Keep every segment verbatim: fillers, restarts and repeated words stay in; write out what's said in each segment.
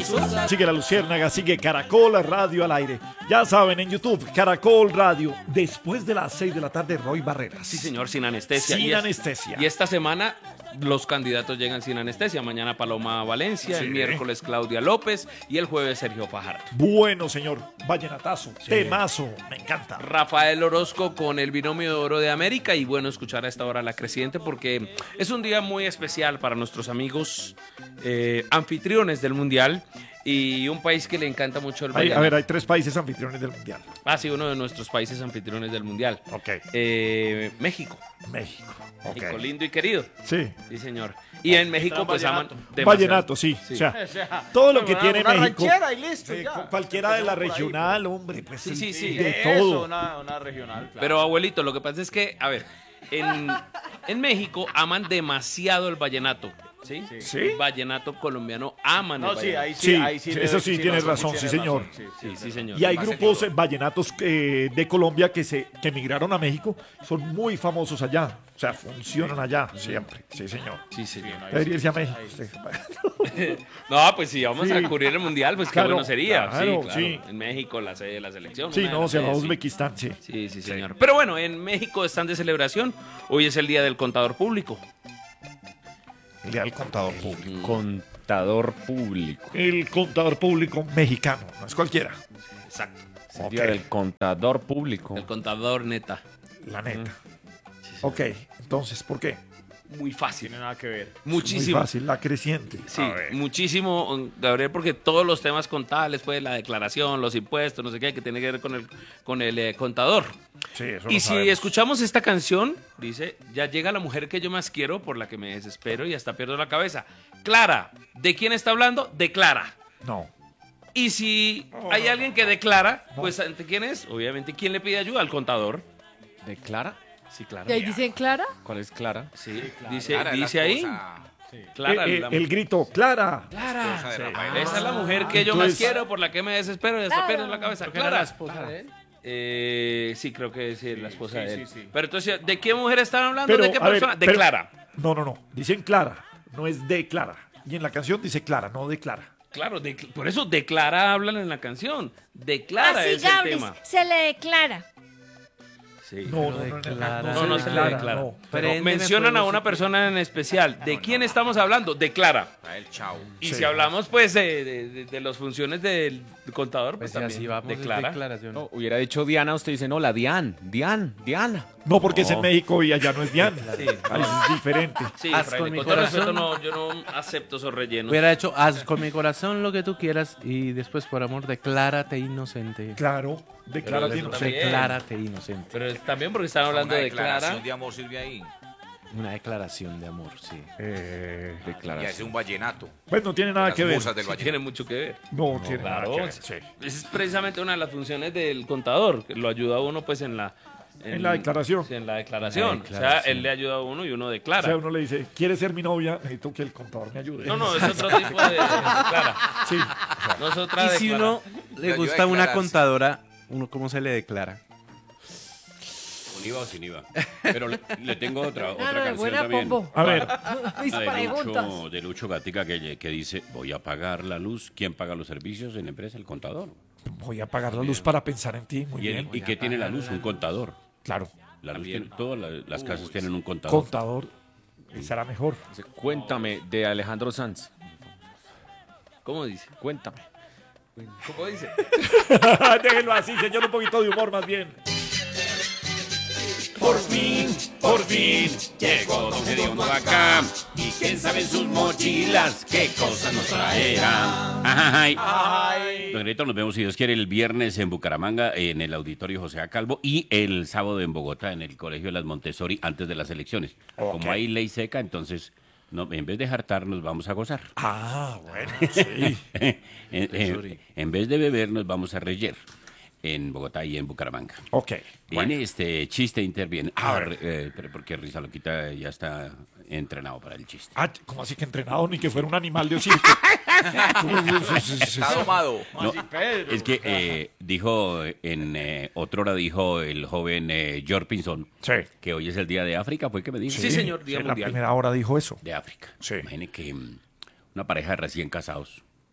Sigue La Luciérnaga, sigue Caracol Radio al aire. Ya saben, en YouTube, Caracol Radio. Después de las seis de la tarde, Roy Barreras. Sí, señor, sin anestesia. Sin y es, anestesia. Y esta semana los candidatos llegan sin anestesia. Mañana Paloma Valencia, Sí. el miércoles Claudia López y el jueves Sergio Fajardo. Bueno, señor. Vallenatazo, temazo. Me encanta. Rafael Orozco con el binomio de oro de América y bueno, escuchar a esta hora La Creciente porque es un día muy especial para nuestros amigos eh, anfitriones del Mundial y un país que le encanta mucho el Hay- vallenato. a ver, hay tres países anfitriones del Mundial. Ah, sí, uno de nuestros países anfitriones del Mundial. Ok. Eh, México. México. Ok. México, lindo y querido. Sí. Sí, señor. Y en México, pues aman demasiado. Vallenato, sí. Sí. O sea, todo lo que una- tiene una México. ranchera y listo, Sí, ya. cu- cualquiera de la Empecemos por ahí, regional, hombre, pues Sí, sí, sí. de Eso, todo. una, una regional. claro. Pero abuelito, lo que pasa es que, a ver, en, en México aman demasiado el vallenato. ¿Sí? ¿Sí? El vallenato colombiano aman No, el sí, vallenato. ahí sí, Sí, ahí sí. sí, le- eso sí tienes no, razón, sí, tienes señor. razón, Sí, sí, señor. Y hay Más grupos seguro. eh, vallenatos eh, de Colombia que se que emigraron a México, son muy famosos allá. O sea, funcionan allá siempre. Sí, señor. Sí, señor. Debería irse a México. usted. No, pues si vamos Sí. a cubrir el mundial, pues Claro, qué bueno sería. claro, sí, claro. sí. En México, la sede de la selección. Sí, una de no, las se llama sedes, sí. Uzbekistán, sí. Sí, sí, señor. Pero bueno, en México están de celebración. Hoy es el Día del Contador Público. El día del contador público. Contador público. El contador público mexicano, no es cualquiera. Exacto. Es el Ok. día del contador público. El contador neta. La neta. Ok, entonces, ¿por qué? Muy fácil. Tiene nada que ver. Muchísimo. Muy fácil, la creciente. Sí, A ver. muchísimo, Gabriel, porque todos los temas contables, pues la declaración, los impuestos, no sé qué, que tiene que ver con el, con el eh, contador. Sí, eso Y lo si sabemos. escuchamos esta canción, dice, ya llega la mujer que yo más quiero, por la que me desespero y hasta pierdo la cabeza. Clara, ¿de quién está hablando? De Clara. No. Y si hay alguien que declara, pues ¿ante quién es? Obviamente, ¿quién le pide ayuda? Al contador. ¿De Clara? Sí, claro. ¿Y ahí dicen Clara? ¿Cuál es Clara? Sí, dice, Clara es la dice ahí. esposa- Clara, Eh, eh, la- el grito, Clara. Clara. esposa de Sí. Rafael. Esa es la mujer que yo más Entonces- quiero, por la que me desespero y hasta Clara. pierdo la cabeza. ¿Porque era Clara. la esposa de él? Eh, sí, creo que sí, es la esposa sí, de él. sí, sí. Pero entonces, ¿de qué mujer están hablando? Pero, ¿De qué a ver, persona? de pero- Clara. No, no, no. Dicen Clara. No es de Clara. Y en la canción dice Clara, no de Clara. Claro, de- por eso de Clara hablan en la canción. De Clara Así, es el Gabris, tema. se le declara. Sí. No, no, no, no, declara. No, no se le declara. no. Pero Préndeme mencionan a fuego una si persona en especial. ¿De quién estamos hablando? De Clara. Rafael, chao. Y Sí. si hablamos, pues, de, de, de- de las funciones del contador, pues, Pues también así vamos, de es Clara. declaración. No, hubiera dicho Diana, usted dice, no, la Dian, Dian, Diana. No, porque es en No. México y allá no es Diana. Sí. Ahí es diferente. Sí, Haz fraile, con mi con todo respeto, corazón. no, yo no acepto esos rellenos. Hubiera hecho, haz con mi corazón lo que tú quieras y después, por amor, declárate inocente. Claro, declara Pero que eso no sé. también. Declárate inocente. Pero es también porque están hablando Una de declaración Clara. de amor sirve ahí. Una declaración de amor, sí. Eh, Y hace Declaración. un vallenato. pues no tiene nada Las que ver. musas del Sí, vallenato. tiene mucho que ver. No, tiene claro. nada que ver. Sí. Esa es precisamente una de las funciones del contador, que lo ayuda a uno pues en la... En la declaración. Sí, en la declaración. La declaración. O sea, él le ayuda a uno y uno O declara. sea, uno le dice, ¿quieres ser mi novia? Necesito que el contador me ayude. No, no, es otro tipo de... declara. Sí. No es otra Y si declara- uno Le le ayuda a gusta una declararse. contadora, uno ¿cómo se le declara? ¿Con I V A o sin I V A? Pero le, le tengo otra, otra Claro, canción buena, también. Pombo. A ver, Mis La de preguntas. Lucho, de Lucho Gatica que, que dice, voy a pagar la luz. ¿Quién paga los servicios en la empresa? El contador. voy a apagar la luz para pensar en ti. Muy ¿Y, el- bien. ¿y qué tiene la luz? Un contador. Claro, La luz tiene- todas la- las casas tienen un contador. contador será mejor. Dice, Cuéntame, de Alejandro Sanz. ¿Cómo dice? Cuéntame. ¿Cómo dice? Déjenlo así, señor, un poquito de humor más bien. Por fin, por fin, llegó Don Gediondo acá. Y quién sabe en sus mochilas qué cosas nos traerá. Ay. Don Gediondo, nos vemos si Dios quiere el viernes en Bucaramanga, en el Auditorio José A. Calvo, y el sábado en Bogotá, en el Colegio de las Montessori, antes de las elecciones. Ok. Como hay ley seca, entonces, no, en vez de jartar, nos vamos a gozar. Ah, bueno, sí. en, en- en vez de beber, nos vamos a reyer en Bogotá y en Bucaramanga. Ok. En este chiste interviene. A Ah, ver. eh, pero porque Risa Loquita ya está entrenado para el chiste. Ah, ¿cómo así que entrenado? Ni que fuera un animal de circo. Está domado. No, es que eh, dijo, en eh, otrora dijo el joven eh, George Pinzón Sí. que hoy es el día de África, ¿fue que me dijo? Sí, señor, Día en la Mundial. primera hora dijo eso. De África. Sí. Imagine que mm, una pareja de recién casados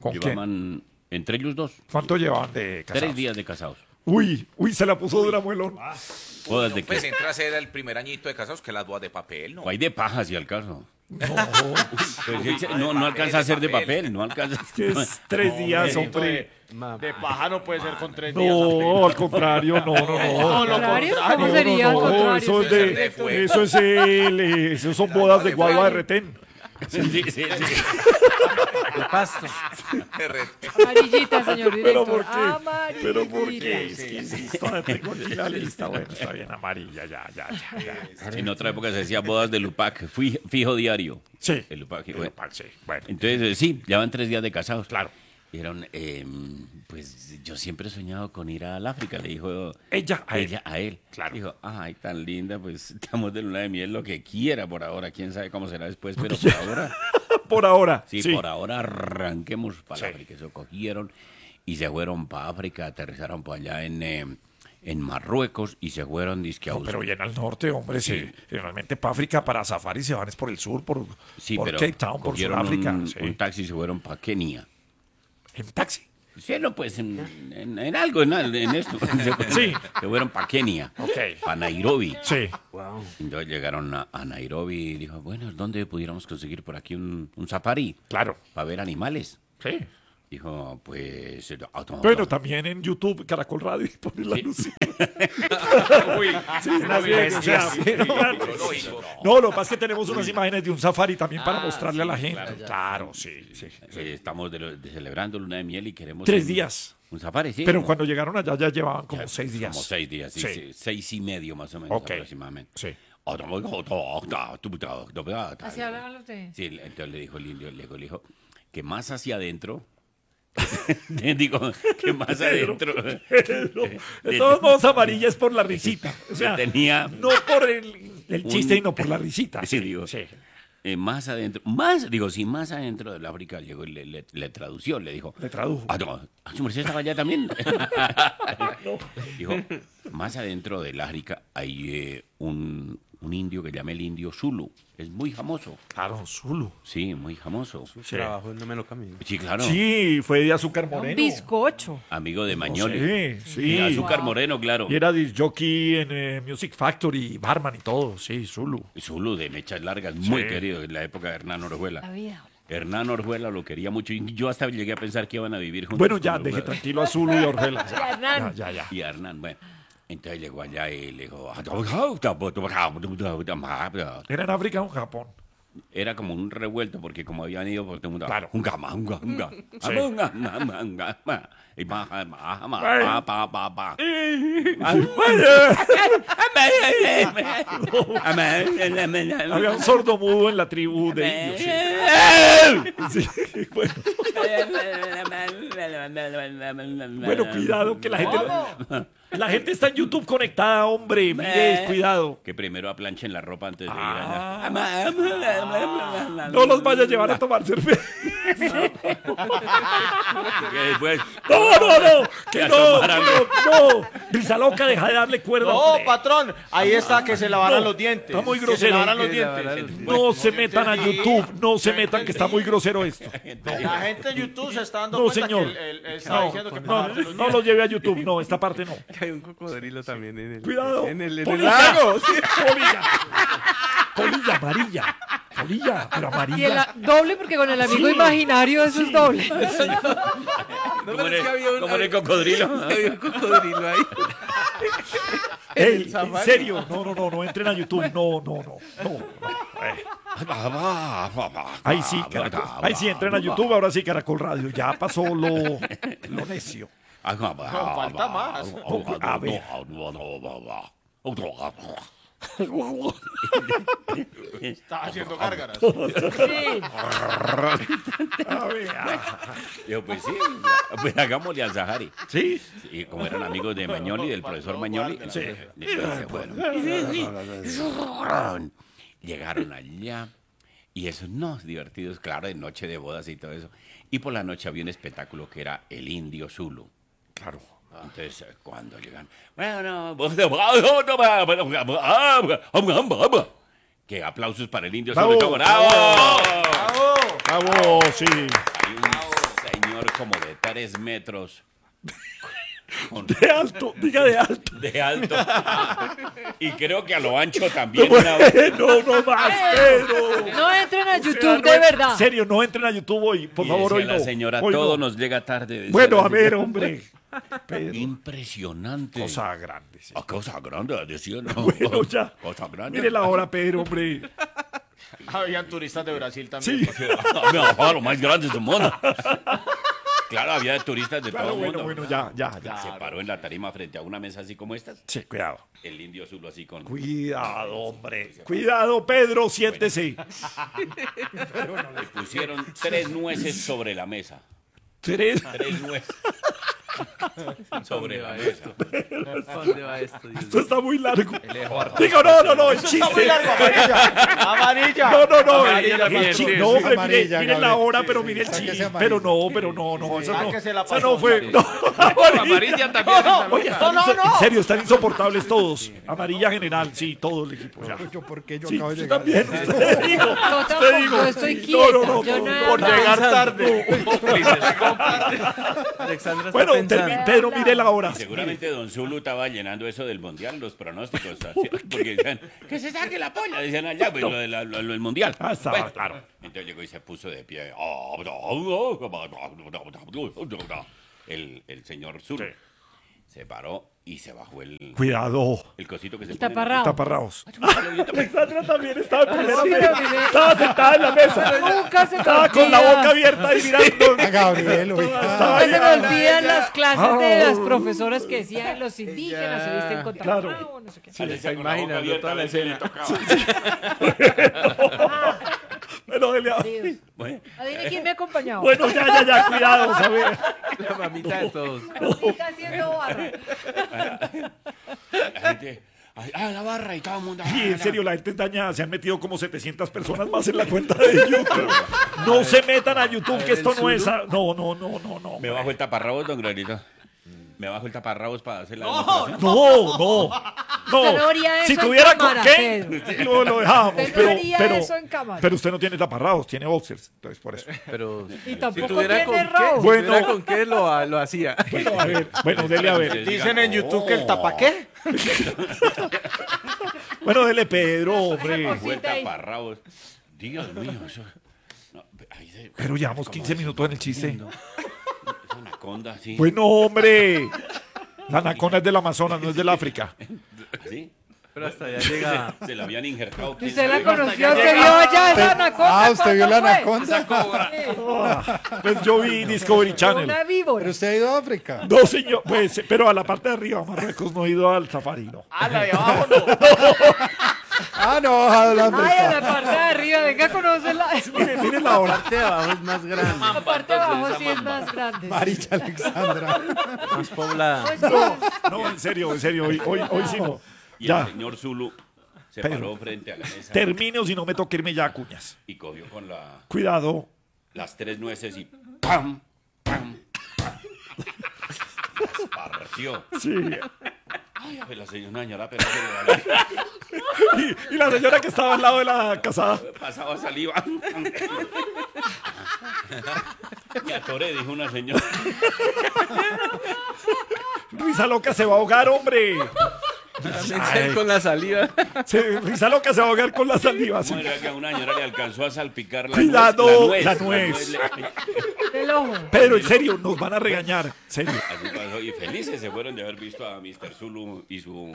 ¿Con quién? Llevaban, entre ellos dos, ¿Cuánto llevaban de casados? tres días de casados. Uy, uy, se la puso dura, muelón. ¿Bodas No, de pues qué? entra a ser el primer añito de casados que las bodas de papel, ¿no? O hay de paja, si al caso. No, Pues, ese- no, no alcanza a ser de papel, no alcanza. que es tres días, Benito, hombre. De, de paja no puede ser con tres días. No, al contrario, no, no, no. No, lo ¿Contrario? contrario. ¿Cómo No, sería al no, no, contrario? eso es Ser de de, fuego. eso es el, eh, eso son bodas de guagua de retén. Sí, sí, sí, sí. De pasto. Amarillita, señor director. Pero ¿por qué? Amarillita. Pero ¿por qué? Es que sí, está- tengo aquí la lista. Bueno, está bien amarilla, ya, ya, ya. ya. En otra época se decía bodas de Lupac, fui, fijo diario. Sí. El Lupac, El bueno. Lupac, sí, bueno. Entonces, eh, sí, llevan tres días de casados. Claro. Dijeron, eh, pues yo siempre he soñado con ir al África, le dijo Ella a él. ella a él. Claro. Dijo, ay, tan linda, pues estamos de luna de miel, lo que quiera por ahora, quién sabe cómo será después, pero por ahora, Por ahora. sí, Sí. por ahora arranquemos para Sí. África. Eso cogieron y se fueron para África, aterrizaron por allá en, eh, en Marruecos y se fueron disque a No, pero bien al norte, hombre, sí. Generalmente para África, para safari se van es por el sur, por, Sí, por pero Cape Town, por cogieron Sudáfrica. un, Sí. un taxi y se fueron para Kenia. En taxi. Sí, no, pues en, en- en algo, en, al- en esto. Sí. Se fueron para Kenia, Ok. para Nairobi. Sí. Entonces llegaron a, a Nairobi y dijo, bueno, ¿dónde pudiéramos conseguir por aquí un, un safari Claro. para ver animales? Sí. Dijo, pues... eh, ah, no, Bueno, no. también en YouTube, Caracol Radio, y ponen la Sí. luz. Uy, Sí, así es, o sea, claro. Lógico. No, lo que pasa es que tenemos unas imágenes de un safari también para mostrarle a la gente. Claro, sí, sí. Eh, estamos de lo- de celebrando luna de miel y queremos... Tres un- días. Un safari, sí. Pero cuando llegaron allá ya llevaban como Ya, seis días. Como seis días, sí, Sí. sí, seis y medio más o menos Ok. aproximadamente. Sí. Así hablan ustedes. Sí, entonces le dijo el indio, le dijo, le dijo que más hacia adentro, digo, que más adentro No, de todos modos, amarilla es por la risita. O sea, tenía no por el, el chiste, un- sino por la risita. Sí, digo. Sí. eh, más adentro, más, digo, sí, más adentro del África llegó y le, le, le tradució, le dijo, Le tradujo. ah, no, ah, su merced estaba allá también. Dijo, más adentro del África hay eh, un, un indio que llama el indio Zulu, es muy famoso, Claro, Zulu. sí, muy famoso. Sí. Trabajo no me lo camino. Sí, claro, Sí, fue de azúcar Un moreno. bizcocho. amigo de No Mañoli. sé, sí. Y azúcar Wow. moreno, claro. Y era disc jockey en eh, Music Factory, barman y todo. Sí, Zulu. Zulu de mechas largas, muy Sí. querido en la época de Hernán Orjuela. La vida. Hernán Orjuela lo quería mucho y yo hasta llegué a pensar que iban a vivir juntos. Bueno, con ya, Orjuela. deje tranquilo a Zulu y a Orgela. Y a Hernán. Ya, ya, ya. Y a Hernán, bueno. Entonces llegó allá y le dijo... ¿Era en África o en Japón? Era como un revuelto porque como habían ido por todo el mundo... Claro. Unga, ma, unga, unga. Sí. Unga, ma, ma, unga, ma. Y ma, ma, ma, ma, Ay. pa, pa, pa, pa. Había un sordo mudo en la tribu de indios. Sí. Sí, bueno. Bueno, cuidado, que la gente, la gente está en YouTube conectada, hombre. Mire, cuidado. Que primero aplanchen la ropa antes de ir Ah. allá. No los vaya a llevar a tomar cerveza. Que después... No, no, no. Que Ya no, tomarán. no, no. Risa loca, deja de darle cuerda. No, hombre. patrón, ahí está que se lavaran No, los dientes. está muy Que grosero. se lavaran los Que lavaran dientes. los No se metan a YouTube. No se metan, que está muy grosero esto. La gente en YouTube se está dando No, cuenta señor. que él, él- él está No, diciendo que no, lavarse los no lo lleve a YouTube. No, esta parte no. Que hay un cocodrilo también en el, Cuidado. en el, en el Polilla. lago. sí. Polilla. Polilla amarilla. Polilla, pero Y el amarilla. a- doble porque con el amigo Sí. imaginario eso es doble. No, ¿Cómo pero es era que había un, cómo era el había- cocodrilo? había un cocodrilo ahí. Ey, en safari. serio. No, no, no, no entren a YouTube. No, no, no. no, no. Eh. Ahí sí, Caracol. Ahí sí, entren a YouTube. Ahora sí, Caracol Radio. Ya pasó lo, lo necio. falta más. A ver. Está haciendo gárgaras. Sí. A ver. ah. Yo, pues sí, pues hagámosle al Sahari. Sí. Y como eran amigos de Mañoli, del profesor Mañoli, entonces, entonces, bueno, llegaron allá y esos no divertidos, claro, de noche de bodas y todo eso. Y por la noche había un espectáculo que era el indio Zulu. Claro. Entonces, cuando llegan, bueno, que aplausos para el indio Bravo. Zulu. ¡Bravo! Bravo, sí. Hay un señor como de tres metros. Con- De alto, diga de alto. de alto. Y creo que a lo ancho también. No, una- no, no más, pero. No entren a O sea, YouTube, no de en- verdad. En serio, no entren a YouTube hoy, por Y favor, decía hoy no. la señora, Hoy todo no. nos llega tarde. decía Bueno, la a ver, señora. hombre. Pedro, Impresionante. cosa grande, sí. Ah, cosa grande, decía. ¿no? Bueno, ya. Cosa grande. Mire la hora, Pedro, hombre. Habían turistas de Brasil también. Sí. Me bajaba lo más grande del mundo. Claro, había turistas de Claro, todo el bueno, mundo. bueno, ya, ya, ya. Se paró en la tarima frente a una mesa así como esta. Sí, cuidado. El indio Zulu así con... Cuidado, hombre. Cuidado, Pedro, siéntese. Le pusieron tres nueces sobre la mesa. Tres. Tres nueces. sobre la mesa. ¿Dónde va esto? Dios Esto mío? está muy largo. Digo, no, no, no, es Está muy chiste. largo, amarilla. Amarilla. No, no, no. Amarilla, el patrón. chi- no, hombre, mire, Amarilla, mire la Gabriel. hora, Sí, pero sí, mire el sáquese chi. amarilla. Pero no, pero no, no, eso no. Sáquese la Eso no pasón, fue. sáquese. No, Amarilla también. No, esa oye, loca. no, no, no. En serio, están insoportables todos. Amarilla general, sí, todo el equipo. Ya. Yo, ¿por qué yo Sí, acabo de usted llegar? también, usted digo. Yo Usted tampoco, digo. yo estoy No, quieta. no, no, yo no, nada Por más. llegar tarde. Cómplices, cómplices. Alexandra está Bueno, pensando. termi- Pedro, mire la hora. Seguramente Don Zulu estaba llenando eso del mundial, los pronósticos. así, Porque decían, que se saque la polla. Decían allá, pues, lo, de la- lo- lo del mundial. Ah, estaba, claro. Entonces llegó y se puso de pie. El, el señor Zulu Sí. se paró y se bajó el, Cuidado. el cosito que se El pone en la- taparrao. Taparraos. Yo también. Alexandra también estaba en primera No, fila. pero mire- Estaba sentada en la mesa. Nunca se me Estaba con la olvida. boca abierta y mirando. A Gabriel, oiga. Nunca se me Ay, olvidan las clases de Ah. las profesoras que decían los indígenas se visten con Claro. taparrao, no sé qué. Se le está con la boca imaginando abierta, toda la a veces le escena. tocaba. Pero dele a- Dios. Bueno, Adivine quién me ha acompañado. Bueno, ya, ya, ya, cuidado, ¿sabes? La mamita de todos. Está haciendo barra. la gente... ay, Ah, la barra y todo el mundo... Sí, ah, en la- serio, la gente es dañada. Se han metido como setecientas personas más en la cuenta de YouTube. No se metan a YouTube, que esto no es... a- No, no, no, no, no. Me bajo el taparrabos, don Granito. Me bajo el taparrabos para hacer la No, demostración. No, no. Usted no No. haría Si eso en tuviera con cámara, qué, Pedro. lo, lo dejábamos. Usted no Pero, haría pero, eso en cámara. pero usted no tiene taparraos, tiene boxers. Entonces, por eso. Pero Y si tampoco tuviera con tiene qué, rabo. si Bueno. tuviera con qué lo, lo hacía. Bueno, a ver. Bueno, dele a ver. Dicen en YouTube que el tapa qué. Bueno, dele Pedro, hombre. Esa Fue el cosita ahí. taparrabos. Dios mío, eso... no, ahí se- Pero llevamos como quince minutos en el chiste. haciendo- Es anaconda, sí. Bueno, hombre. La anaconda es del Amazonas, no es del África. ¿Sí? Pero hasta allá llega. Se la habían injertado. ¿Y quién usted la sabe. conoció? ¿Usted vio allá esa anaconda? Ah, ¿usted vio la ¿Cuándo fue? anaconda? Pues yo vi Discovery Una Channel. víbora. Pero usted ha ido a África. No, señor. Pues, pero a la parte de arriba, Marruecos, no he ido al safari, no. Ah, la de abajo no. Ah, no, bajado la Ay, a África. la parte de arriba, venga a conocerla. Mire, mire la hora. La parte de abajo es más grande, La parte de abajo sí es más grande. Marilla Alexandra. más poblada. Pues no. No, en serio, en serio. Hoy, hoy, hoy sí no. Y Ya. el señor Zulu se Pedro. paró frente a la mesa Termine o si no me toque irme ya, cuñas. y cogió con la, Cuidado. las tres nueces y ¡pam! ¡pam! ¡pam! Las partió. Sí. Ay, a ver, la señora señora, pero se le da Y, y la señora que estaba al lado de la casada. la- pasaba saliva. Me atoré, dijo una señora. Risa loca se va a ahogar, hombre. También con la saliva. Se- risa loca se va a ahogar con la saliva. sí. ¿Cómo era que a una señora le alcanzó a salpicar la Cuidado, nuez? la nuez. le- Del ojo. Pedro, en serio, nos van a regañar. Serio. Así pasó, y felices se fueron de haber visto a mister Zulu y su...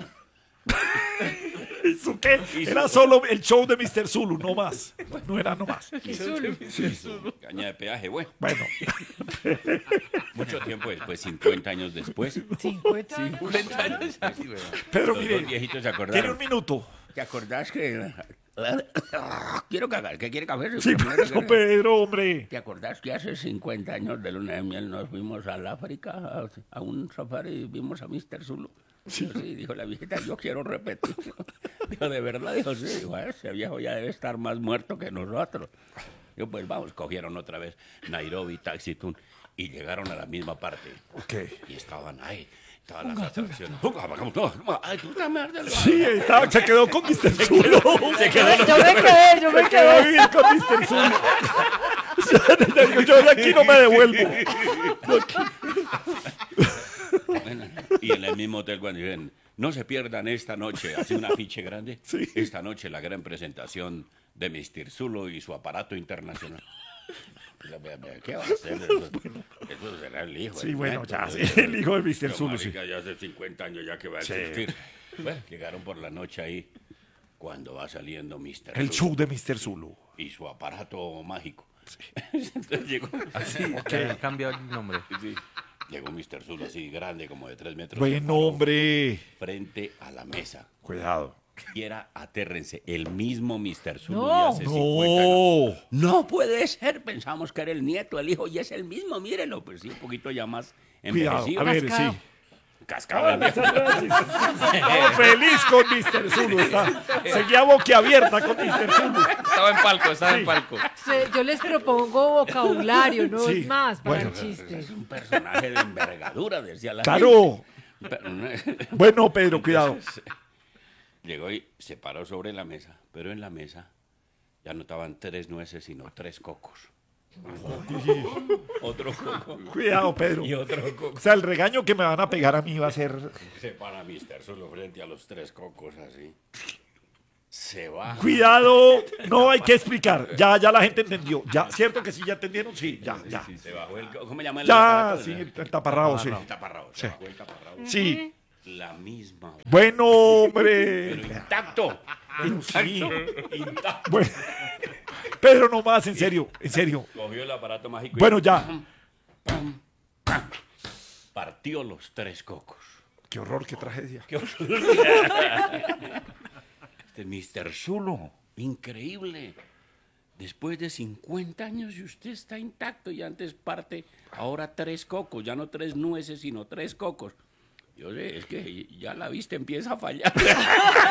¿Eso qué? Era solo el show de mister Zulu, no más. No era no más. Y Zulu. y su caña de peaje. Bueno, Bueno, mucho tiempo después, cincuenta años después, cincuenta años. cuarenta años ya, sí, güey. Pedro, los mire, dos viejitos se tiene un acordaron. minuto. ¿Te acordás que... Quiero cagar, ¿qué quiere café? Sí, pero Pedro, hombre. ¿Te acordás que hace cincuenta años de luna de miel nos fuimos al África a, a un safari y vimos a mister Zulu? Sí. sí, dijo la viejita, yo quiero repetir. Dijo, ¿de verdad? Dijo, sí, dijo, "Ah, ese viejo ya debe estar más muerto que nosotros. Yo, pues vamos, cogieron otra vez Nairobi, Taxitún, y llegaron a la misma parte. Ok. Y estaban ahí, estaban las atracciones. Ay, tú también, dale, Sí, estaba, se quedó con mister Zulu. Se quedó, Yo me quedé, yo me se quedó a quedé. vivir con mister Zulu. Yo de aquí no me devuelvo. Bueno, y en el mismo hotel cuando dicen, no se pierdan esta noche, hace un afiche grande, Sí. esta noche la gran presentación de mister Zulo y su aparato internacional. ¿Qué va a hacer? Eso, eso será el hijo. Sí, el bueno, nieto, ya, ¿no? sí, el hijo de mister Pero, Zulu, sí. marica, ya hace cincuenta años ya que va a Sí. existir. Bueno, llegaron por la noche ahí, cuando va saliendo mister El Zulu show de mister Zulu. y su aparato mágico. Entonces llegó, Así, okay. Cambia el nombre. sí, llegó mister Zulu así grande, como de tres metros. Buen se paró hombre. frente a la mesa. Cuidado. Y era, atérrense, el mismo mister Zulu No. de hace cincuenta años. No. No puede ser, pensamos que era el nieto, el hijo, y es el mismo, mírenlo, pues sí, un poquito ya más Cuidado. envejecido. A ver, Cascado. sí. Cascado el viejo. Estaba feliz con mister Zulu. Está. Seguía boquiabierta con mister Zulu. Estaba en palco, estaba en palco. Se- Yo les propongo vocabulario, no Sí, es más para bueno. el chiste. Es un personaje de envergadura, decía la Claro. gente. Pero, Bueno, Pedro, cuidado. llegó y se paró sobre la mesa, pero en la mesa ya no estaban tres nueces, sino tres cocos. Otro coco Cuidado, Pedro. y otro coco. O sea, el regaño que me van a pegar a mí va a ser... Se para mister Zulu frente a los tres cocos así. Se va. Cuidado, no hay que explicar. Ya, ya la gente entendió. Ya, ¿cierto que sí ya entendieron? Sí, ya, ya. Se bajó el... ¿Cómo llama el Ya, aparato? sí, el taparrabo, sí. El taparrabo. Se Sí. bajó el taparrabo. Sí. La misma. Bueno, Pero hombre. intacto. Sí. Intacto. Bueno. Pedro, no más, en serio, en serio. Cogió el aparato mágico y... Bueno, ya. Pam, pam. Partió los tres cocos. Qué horror, qué tragedia. Este mister Zulu, increíble. Después de cincuenta años y usted está intacto y antes parte, ahora tres cocos, ya no tres nueces, sino tres cocos. Yo sé, es que ya la vista empieza a fallar.